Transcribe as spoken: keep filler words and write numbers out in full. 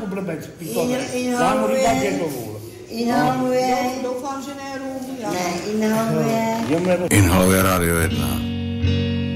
trošku blbec. Inhaluje. Inhaluje. Doufám, že ne rum. Ne, inhaluje. Inhaluje Rádio jedna.